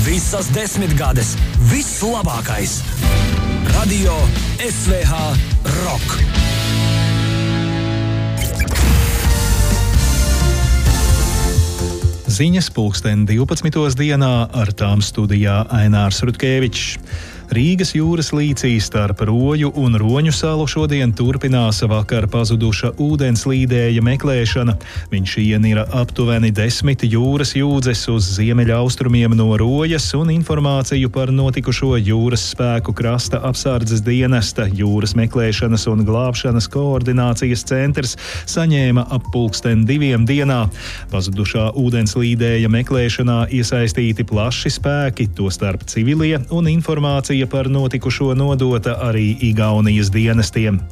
Visas 10 gades vislabākais. Radio SVH Rock. Ziņas pulksten 12. dienā, ar tām studijā Ainārs Rutkevičs. Rīgas jūras līcī starp Roju un Roņu salu šodien turpinās vakar pazuduša ūdenslīdēja meklēšana. Viņš ienira aptuveni 10 jūras jūdzes uz ziemeļaustrumiem no Rojas, un informāciju par notikušo jūras spēku krasta apsardzes dienesta jūras meklēšanas un glābšanas koordinācijas centrs saņēma ap pulksten 2 dienā. Pazudušā ūdenslīdēja meklēšanā iesaistīti plaši spēki, tostarp civilie, un informācija par notikušo nodota arī Igaunijas dienestiem.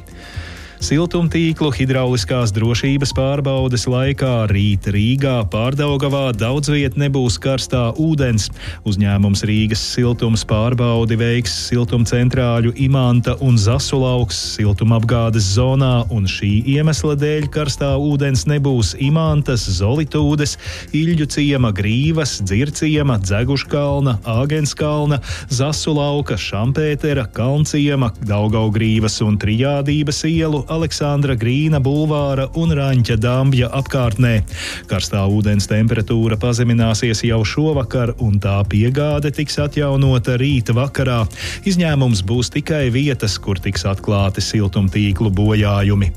Siltumtīklu hidrauliskās drošības pārbaudes laikā rīt Rīgā Pārdaugavā daudz viet nebūs karstā ūdens. Uzņēmums Rīgas siltums pārbaudi veiks siltumcentrāļu Imanta un Zasulauks siltumapgādes zonā, un šī iemesla dēļ karstā ūdens nebūs Imantas, Zolitūdes, Iļļu ciema, Grīvas, Dzirciema, Dzeguškalna, Āgenskalna, Zasulauka, Šampētera, Kalnciema, Daugavgrīvas un Trijādības ielu, Aleksandra Grīna bulvāra un Raņķa Dambja apkārtnē. Karstā ūdens temperatūra pazemināsies jau šovakar, un tā piegāde tiks atjaunota rīta vakarā. Izņēmums būs tikai vietas, kur tiks atklāti siltumtīklu bojājumi.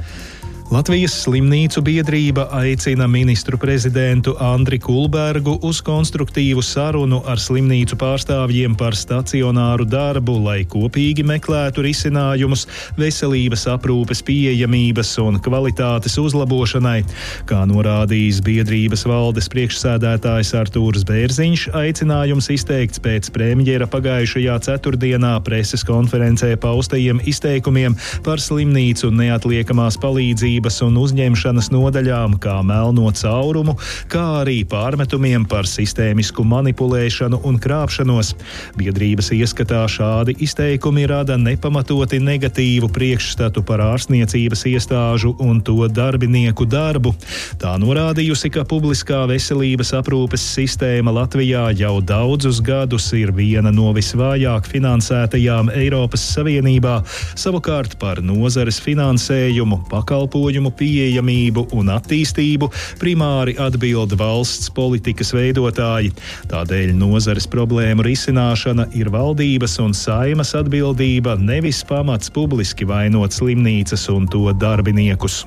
Latvijas slimnīcu biedrība aicina ministru prezidentu Andri Kulbergu uz konstruktīvu sarunu ar slimnīcu pārstāvjiem par stacionāru darbu, lai kopīgi meklētu risinājumus veselības aprūpes pieejamības un kvalitātes uzlabošanai. Kā norādījis biedrības valdes priekšsēdētājs Artūrs Bērziņš, aicinājums izteikts pēc premjera pagājušajā ceturtdienā preses konferencē paustajiem izteikumiem par slimnīcu neatliekamās palīdzības un uzņemšanas nodaļām kā melno caurumu, kā arī pārmetumiem par sistēmisku manipulēšanu un krāpšanos. Biedrības ieskatā šādi izteikumi rada nepamatoti negatīvu priekšstatu par ārstniecības iestāžu un to darbinieku darbu. Tā norādījusi, ka publiskā veselības aprūpes sistēma Latvijā jau daudzus gadus ir viena no visvājāk finansētajām Eiropas Savienībā, savukārt par nozares finansējumu, pakalpojumu pieejamību un attīstību primāri atbild valsts politikas veidotāji. Tādēļ nozares problēmu risināšana ir valdības un Saimas atbildība, nevis pamats publiski vainot slimnīcas un to darbiniekus.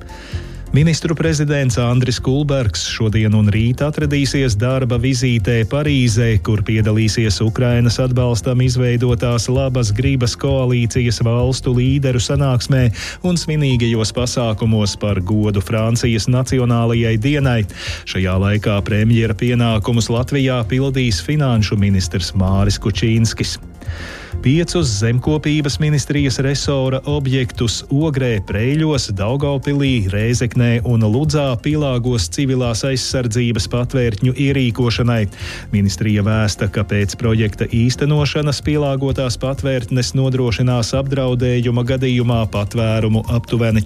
Ministru prezidents Andris Kulbergs šodien un rīt atradīsies darba vizītē Parīzē, kur piedalīsies Ukrainas atbalstam izveidotās labas gribas koalīcijas valstu līderu sanāksmē un svinīgajos pasākumos par godu Francijas Nacionālajai dienai. Šajā laikā premjera pienākumus Latvijā pildīs finanšu ministrs Māris Kučīnskis. 5 zemkopības ministrijas resora objektus Ogrē, Preļos, Daugavpilī, Rēzeknē un Ludzā pielāgos civilās aizsardzības patvērtņu ierīkošanai. Ministrija vēsta, ka pēc projekta īstenošanas pielāgotās patvērtnes nodrošinās apdraudējuma gadījumā patvērumu aptuveni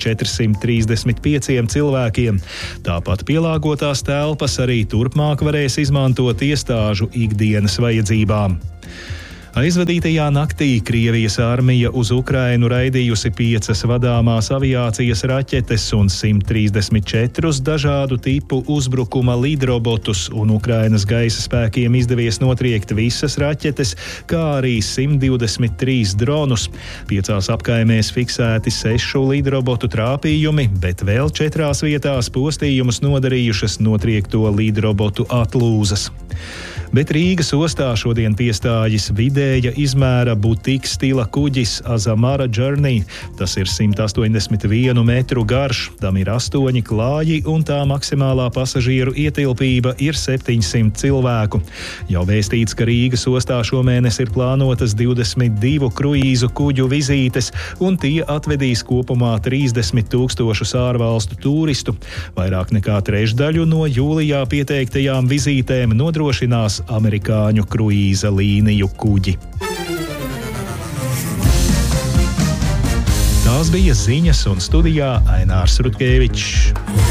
435 cilvēkiem. Tāpat pielāgotās telpas arī turpmāk varēs izmantot iestāžu ikdienas vajadzībām. Aizvadītajā naktī Krievijas armija uz Ukrainu raidījusi 5 vadāmās aviācijas raķetes un 134 dažādu tipu uzbrukuma lidrobotus, un Ukrainas gaisa spēkiem izdevies notriekt visas raķetes, kā arī 123 dronus. 5 apkaimēs fiksēti 6 lidrobotu trāpījumi, bet vēl 4 vietās postījumus nodarījušas notriekto lidrobotu atlūzas. Bet Rīgas ostā šodien piestājis vidēja izmēra butīks stila kuģis Azamara Journey. Tas ir 181 metru garš, tam ir 8 klāji un tā maksimālā pasažieru ietilpība ir 700 cilvēku. Jau vēstīts, ka Rīgas ostā šomēnes ir plānotas 22 kruīzu kuģu vizītes, un tie atvedīs kopumā 30 000 ārvalstu turistu. Vairāk nekā trešdaļu no jūlijā pieteiktajām vizītēm nodrošinās amerikāņu kruīza līniju kuģi. Tās bija ziņas, un studijā Ainārs Rutkevičs.